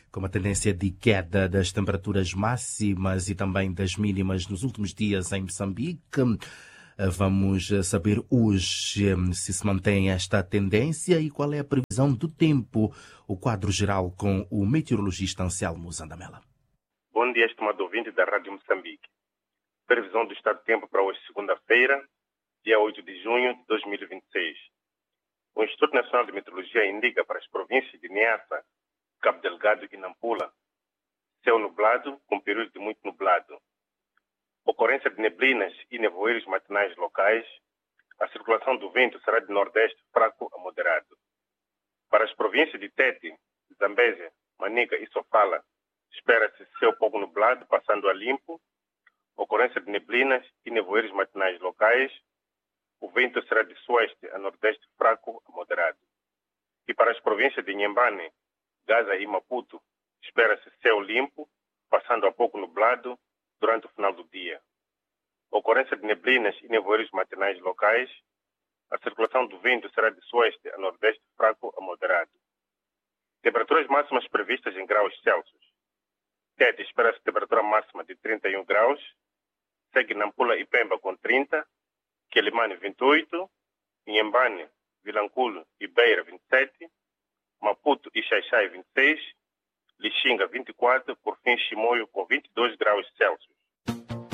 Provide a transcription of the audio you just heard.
com uma tendência de queda das temperaturas máximas e também das mínimas nos últimos dias em Moçambique. Vamos saber hoje se mantém esta tendência e qual é a previsão do tempo, o quadro geral com o meteorologista Anselmo Zandamela. Bom dia, estimado ouvinte da Rádio Moçambique. Previsão do estado de tempo para hoje, segunda-feira, dia 8 de junho de 2026. O Instituto Nacional de Meteorologia indica para as províncias de Niassa, Cabo Delgado e Nampula céu nublado com períodos de muito nublado. Ocorrência de neblinas e nevoeiros matinais locais. A circulação do vento será de nordeste fraco a moderado. Para as províncias de Tete, Zambésia, Manica e Sofala, espera-se céu pouco nublado, passando a limpo. Ocorrência de neblinas e nevoeiros matinais locais. O vento será de sueste a nordeste fraco a moderado. E para as províncias de Inhambane, Gaza e Maputo, espera-se céu limpo, passando a pouco nublado durante o final do dia. Ocorrência de neblinas e nevoeiros matinais locais. A circulação do vento será de sueste a nordeste fraco a moderado. Temperaturas máximas previstas em graus Celsius. Tete espera-se temperatura máxima de 31 graus. Segue Nampula e Pemba com 30. Quelimane 28. Inhambane, Vilanculo e Beira 27. Maputo e Xaixai 26. Lixinga 24. Por fim, Chimoio com 22 graus Celsius.